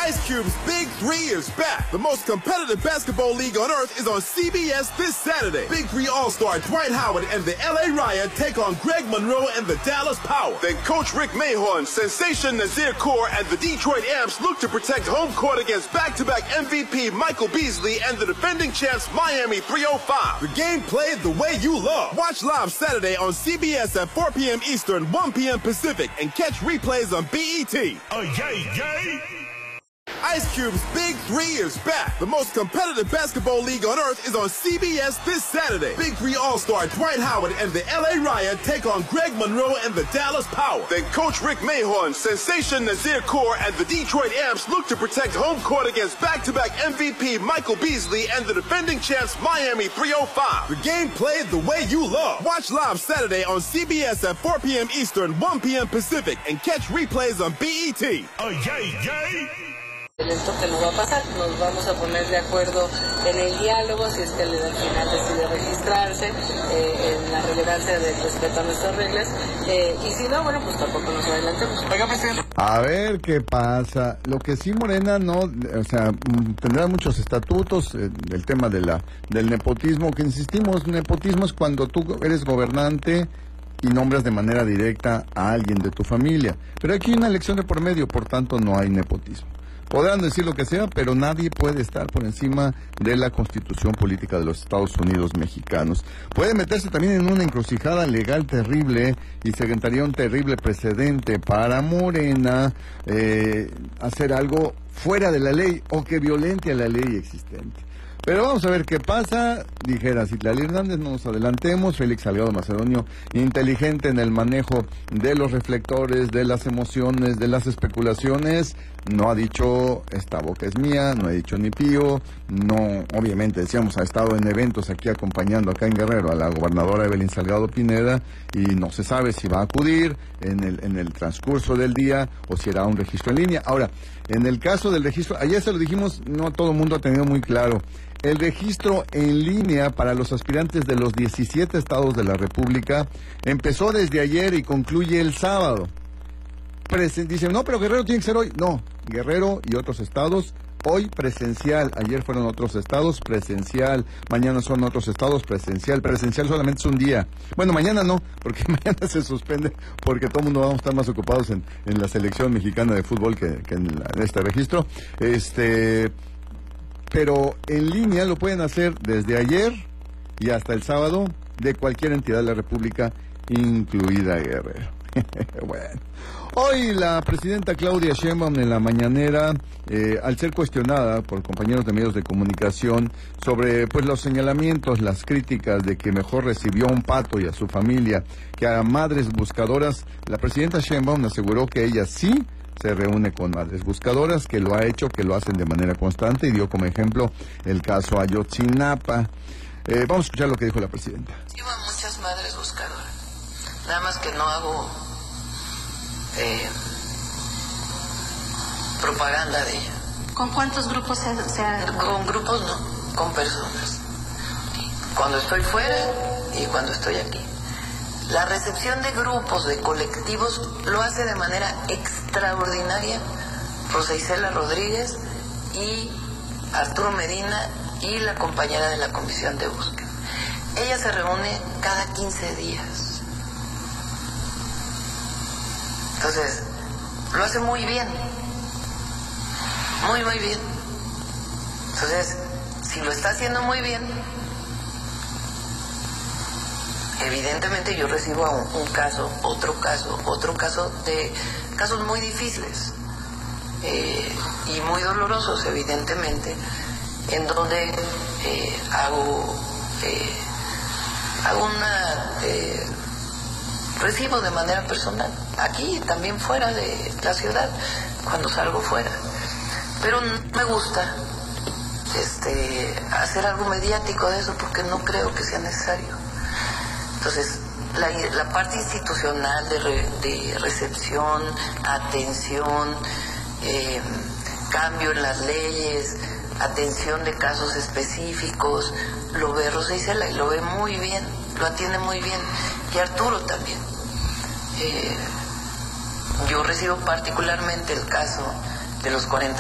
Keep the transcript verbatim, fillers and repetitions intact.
Ice Cube's Big Three is back. The most competitive basketball league on earth is on C B S this Saturday. Big Three All-Star Dwight Howard and the L A Riot take on Greg Monroe and the Dallas Power. Then Coach Rick Mahorn, Sensation Nazir Kaur, and the Detroit Amps look to protect home court against back-to-back M V P Michael Beasley and the defending champs Miami three oh five. The game played the way you love. Watch live Saturday on C B S at four p m Eastern, one p m Pacific, and catch replays on B E T. Oh, yay, yay! Ice Cube's Big Three is back. The most competitive basketball league on earth is on C B S this Saturday. Big Three All-Star Dwight Howard and the L A Riot take on Greg Monroe and the Dallas Power. Then Coach Rick Mahorn, Sensation Nazir Kaur, and the Detroit Amps look to protect home court against back-to-back M V P Michael Beasley and the defending champs Miami three oh five. The game played the way you love. Watch live Saturday on C B S at four p m Eastern, one p m Pacific, and catch replays on B E T. Oh, yay, yay! Esto que no va a pasar, nos vamos a poner de acuerdo en el diálogo, si es que al final decide registrarse, eh, en la relevancia del respeto a nuestras reglas, eh, y si no, bueno, pues tampoco nos adelantemos. Oiga, presidente. A ver qué pasa. Lo que sí, Morena, no, o sea, tendrá muchos estatutos, eh, el tema de la del nepotismo, que insistimos, nepotismo es cuando tú eres gobernante y nombras de manera directa a alguien de tu familia. Pero aquí hay una elección de por medio, por tanto no hay nepotismo. Podrán decir lo que sea, pero nadie puede estar por encima de la Constitución Política de los Estados Unidos mexicanos. Puede meterse también en una encrucijada legal terrible y se sentaría un terrible precedente para Morena eh, hacer algo fuera de la ley o que violente a la ley existente. Pero vamos a ver qué pasa. Dijera Citlali Hernández, no nos adelantemos. Félix Salgado Macedonio, inteligente en el manejo de los reflectores, de las emociones, de las especulaciones, no ha dicho esta boca es mía, no ha dicho ni pío. No, obviamente decíamos, ha estado en eventos aquí acompañando acá en Guerrero a la gobernadora Evelyn Salgado Pineda y no se sabe si va a acudir en el, en el transcurso del día o si hará un registro en línea. Ahora, en el caso del registro, ayer se lo dijimos, no todo el mundo ha tenido muy claro. El registro en línea para los aspirantes de los diecisiete estados de la República empezó desde ayer y concluye el sábado. Presen- Dicen, no, pero Guerrero tiene que ser hoy. No, Guerrero y otros estados, hoy presencial. Ayer fueron otros estados, presencial. Mañana son otros estados, presencial. Presencial solamente es un día. Bueno, mañana no, porque mañana se suspende, porque todo el mundo vamos a estar más ocupados en, en la selección mexicana de fútbol que, que en, la, en este registro. Este... Pero en línea lo pueden hacer desde ayer y hasta el sábado de cualquier entidad de la República, incluida Guerrero. Bueno, hoy la presidenta Claudia Sheinbaum en la mañanera, eh, al ser cuestionada por compañeros de medios de comunicación sobre pues los señalamientos, las críticas de que mejor recibió a un pato y a su familia que a madres buscadoras, la presidenta Sheinbaum aseguró que ella sí se reúne con madres buscadoras, que lo ha hecho, que lo hacen de manera constante, y dio como ejemplo el caso Ayotzinapa. Eh, vamos a escuchar lo que dijo la presidenta. Llevo a muchas madres buscadoras, nada más que no hago eh, propaganda de ella. ¿Con cuántos grupos se, se ha...? Con grupos no, con personas. Cuando estoy fuera y cuando estoy aquí. La recepción de grupos, de colectivos, lo hace de manera extraordinaria Rosa Isela Rodríguez y Arturo Medina y la compañera de la Comisión de Búsqueda. Ella se reúne cada quince días. Entonces, lo hace muy bien. Muy, muy bien. Entonces, si lo está haciendo muy bien, evidentemente yo recibo un, un caso, otro caso, otro caso de casos muy difíciles eh, y muy dolorosos, evidentemente, en donde eh, hago, eh, hago una, eh, recibo de manera personal, aquí también fuera de la ciudad, cuando salgo fuera. Pero no me gusta este, hacer algo mediático de eso porque no creo que sea necesario. Entonces, la, la parte institucional de, re, de recepción, atención, eh, cambio en las leyes, atención de casos específicos, lo ve Rosa Isela y lo ve muy bien, lo atiende muy bien, y Arturo también. Eh, yo recibo particularmente el caso de los cuarenta